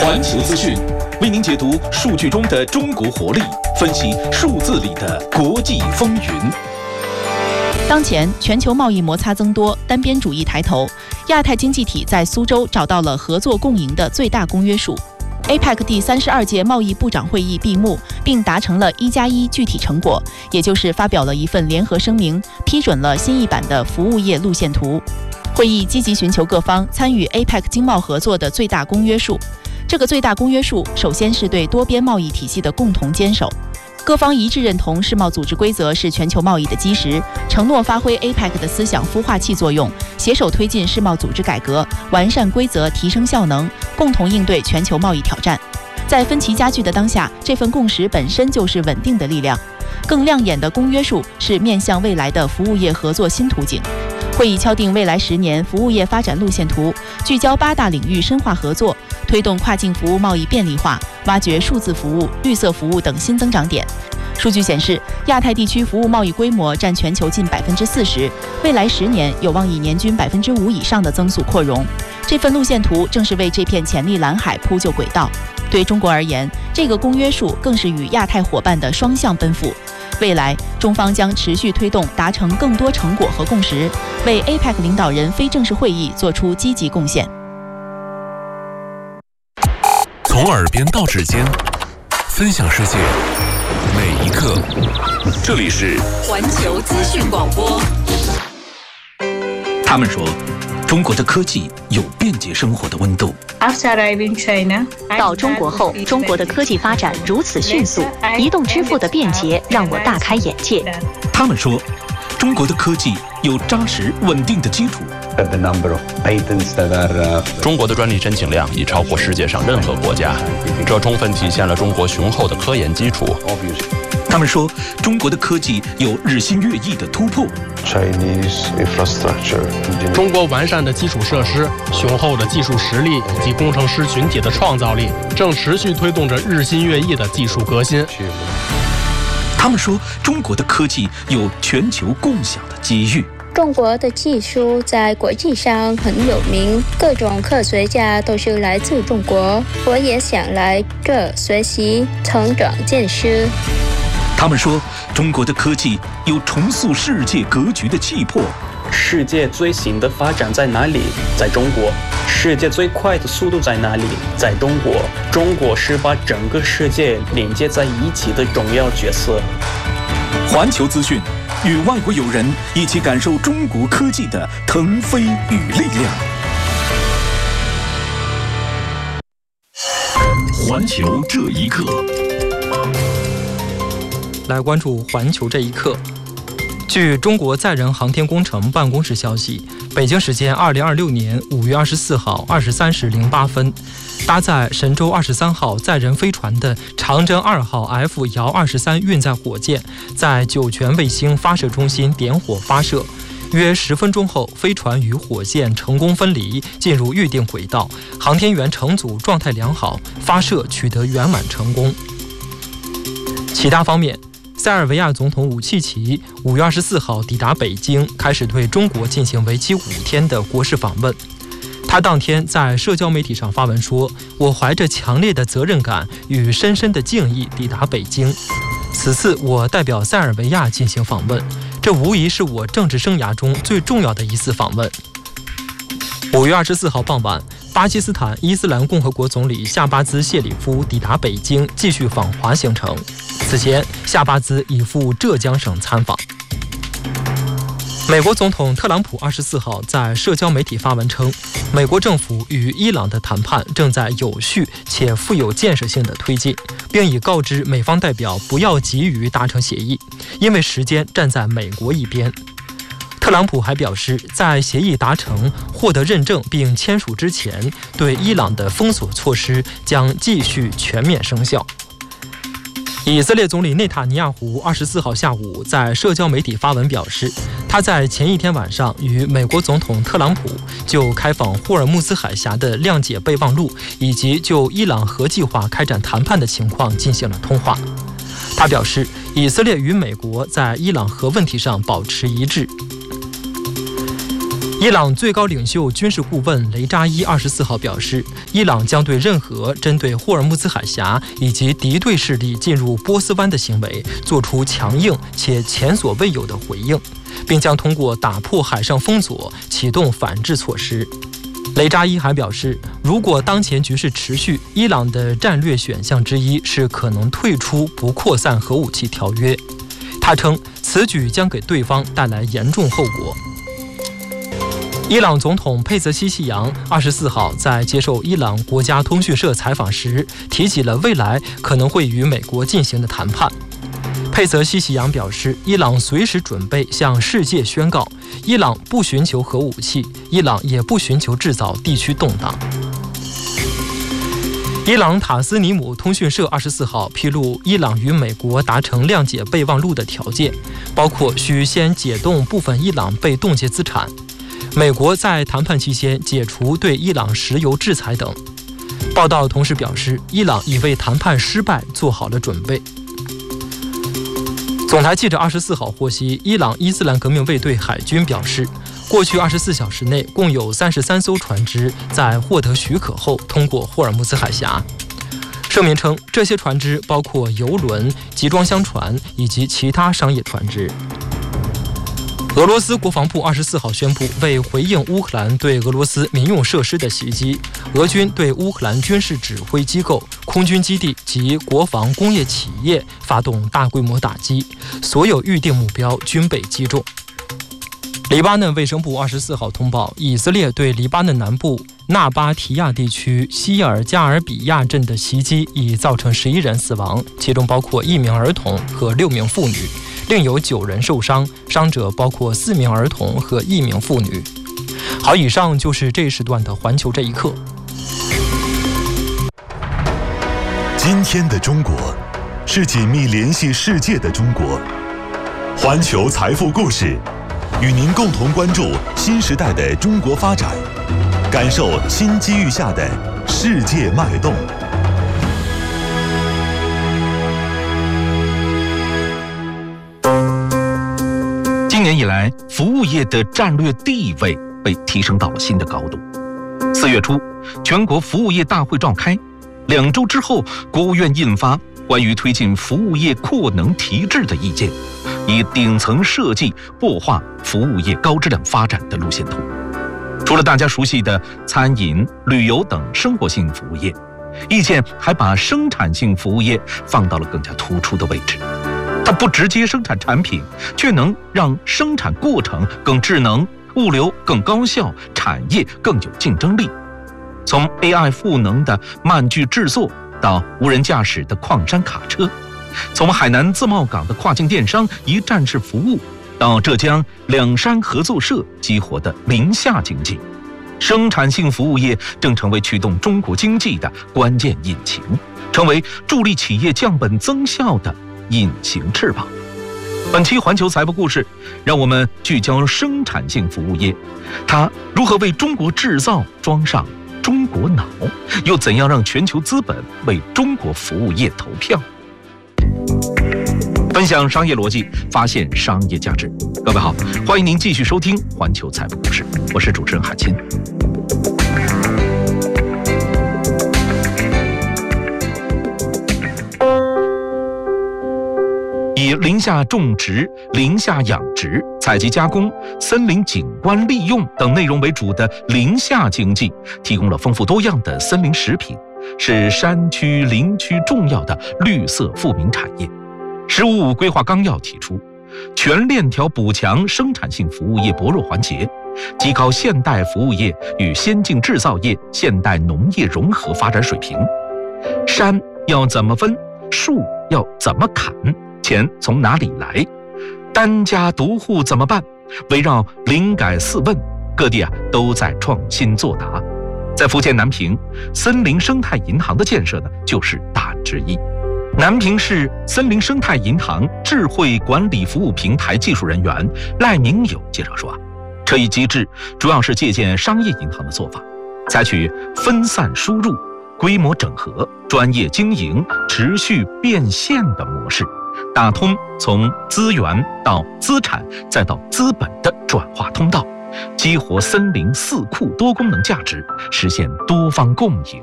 环球资讯为您解读数据中的中国活力，分析数字里的国际风云。 当前全球贸易摩擦增多，单边主义抬头，亚太经济体在苏州找到了合作共赢的最大公约数。APEC 第32届贸易部长会议闭幕，并达成了1+1具体成果，也就是发表了一份联合声明，批准了新一版的服务业路线图。会议积极寻求各方参与 APEC 经贸合作的最大公约数。这个最大公约数首先是对多边贸易体系的共同坚守。各方一致认同世贸组织规则是全球贸易的基石，承诺发挥 APEC 的思想孵化器作用，携手推进世贸组织改革，完善规则，提升效能，共同应对全球贸易挑战。在分歧加剧的当下，这份共识本身就是稳定的力量。更亮眼的公约数是面向未来的服务业合作新图景。会议敲定未来10年服务业发展路线图，聚焦8大领域深化合作，推动跨境服务贸易便利化，挖掘数字服务、绿色服务等新增长点。数据显示，亚太地区服务贸易规模占全球近40%，未来10年有望以年均5%以上的增速扩容。这份路线图正是为这片潜力蓝海铺就轨道。对中国而言，这个公约数更是与亚太伙伴的双向奔赴。未来，中方将持续推动达成更多成果和共识，为 APEC 领导人非正式会议做出积极贡献。 从耳边到指尖，分享世界每一刻。这里是环球资讯广播。 他们说，中国的科技有便捷生活的温度。 到中国后，中国的科技发展如此迅速，移动支付的便捷让我大开眼界。 他们说，中国的科技有扎实稳定的基础。 中国的专利申请量已超过世界上任何国家，这充分体现了中国雄厚的科研基础。 他们说，中国的科技有日新月异的突破。 中国完善的基础设施、雄厚的技术实力以及工程师群体的创造力，正持续推动着日新月异的技术革新。 他们说，中国的科技有全球共享的机遇。 中国的技术在国际上很有名，各种科学家都是来自中国。我也想来这学习、成长见识。 他们说，中国的科技有重塑世界格局的气魄。 世界最新的发展在哪里？在中国。世界最快的速度在哪里？在中国。中国是把整个世界连接在一起的重要角色。 环球资讯，与外国友人一起感受中国科技的腾飞与力量。环球这一刻。 来关注环球这一刻。据中国载人航天工程办公室消息，北京时间2026年5月24号23时08分，搭载神舟23号载人飞船的长征2号 F 遥23运载火箭在酒泉卫星发射中心点火发射。约10分钟后，飞船与火箭成功分离，进入预定轨道，航天员乘组状态良好，发射取得圆满成功。其他方面，塞尔维亚总统武契奇5月24号抵达北京，开始对中国进行为期5天的国事访问。他当天在社交媒体上发文说：“我怀着强烈的责任感与深深的敬意抵达北京。此次我代表塞尔维亚进行访问，这无疑是我政治生涯中最重要的一次访问。”5月24号傍晚，巴基斯坦伊斯兰共和国总理夏巴兹谢里夫抵达北京，继续访华行程。此前，夏巴兹已赴浙江省参访。美国总统特朗普24号在社交媒体发文称，美国政府与伊朗的谈判正在有序且富有建设性的推进，并已告知美方代表不要急于达成协议，因为时间站在美国一边。特朗普还表示，在协议达成、获得认证并签署之前，对伊朗的封锁措施将继续全面生效。以色列总理内塔尼亚胡24号下午在社交媒体发文表示，他在前一天晚上与美国总统特朗普就开放霍尔木兹海峡的谅解备忘录以及就伊朗核计划开展谈判的情况进行了通话。他表示，以色列与美国在伊朗核问题上保持一致。 伊朗最高领袖军事顾问雷扎伊24号表示，伊朗将对任何针对霍尔木兹海峡以及敌对势力进入波斯湾的行为做出强硬且前所未有的回应，并将通过打破海上封锁启动反制措施。雷扎伊还表示，如果当前局势持续，伊朗的战略选项之一是可能退出不扩散核武器条约。他称，此举将给对方带来严重后果。伊朗总统佩泽西希扬24号在接受伊朗国家通讯社采访时，提起了未来可能会与美国进行的谈判。佩泽西希扬表示，伊朗随时准备向世界宣告，伊朗不寻求核武器，伊朗也不寻求制造地区动荡。伊朗塔斯尼姆通讯社24号披露，伊朗与美国达成谅解备忘录的条件，包括需先解冻部分伊朗被冻结资产，美国在谈判期间解除对伊朗石油制裁等。报道同时表示，伊朗已为谈判失败做好了准备。总台记者24号获悉，伊朗伊斯兰革命卫队海军表示，过去24小时内共有33艘船只在获得许可后通过霍尔木兹海峡。声明称，这些船只包括油轮、集装箱船以及其他商业船只。俄罗斯国防部24号宣布，为回应乌克兰对俄罗斯民用设施的袭击，俄军对乌克兰军事指挥机构、空军基地及国防工业企业发动大规模打击，所有预定目标均被击中。黎巴嫩卫生部24号通报，以色列对黎巴嫩南部纳巴提亚地区希尔加尔比亚镇的袭击已造成11人死亡，其中包括1名儿童和6名妇女，另有9人受伤，伤者包括4名儿童和1名妇女。好，以上就是这一时段的环球这一刻。 今天的中国是紧密联系世界的中国。环球财富故事与您共同关注新时代的中国发展，感受新机遇下的世界脉动。 今年以来，服务业的战略地位被提升到了新的高度。4月初，全国服务业大会召开，2周之后，国务院印发关于推进服务业扩能提质的意见，以顶层设计擘画服务业高质量发展的路线图。除了大家熟悉的餐饮、旅游等生活性服务业，意见还把生产性服务业放到了更加突出的位置。它不直接生产产品，却能让生产过程更智能，物流更高效，产业更有竞争力。从 AI 赋能的慢具制作到无人驾驶的矿山卡车，从海南自贸港的跨境电商一站式服务，到浙江两山合作社激活的林下经济，生产性服务业正成为驱动中国经济的关键引擎，成为助力企业降本增效的隐形翅膀。本期环球财富故事，让我们聚焦生产性服务业，它如何为中国制造装上中国脑，又怎样让全球资本为中国服务业投票？分享商业逻辑，发现商业价值。各位好，欢迎您继续收听环球财富故事，我是主持人海清。以林下种植、林下养殖、采集加工、森林景观利用等内容为主的林下经济，提供了丰富多样的森林食品，是山区、林区重要的绿色富民产业。“十五五”规划纲要提出，全链条补强生产性服务业薄弱环节，提高现代服务业与先进制造业、现代农业融合发展水平。山要怎么分，树要怎么砍，钱从哪里来？单家独户怎么办？围绕林改4问，各地都在创新作答。在福建南平，森林生态银行的建设呢，就是答案之一。南平市森林生态银行智慧管理服务平台技术人员赖明友介绍说，这一机制主要是借鉴商业银行的做法，采取分散输入、规模整合、专业经营、持续变现的模式，打通从资源到资产再到资本的转化通道， 激活森林4库多功能价值，实现多方共赢。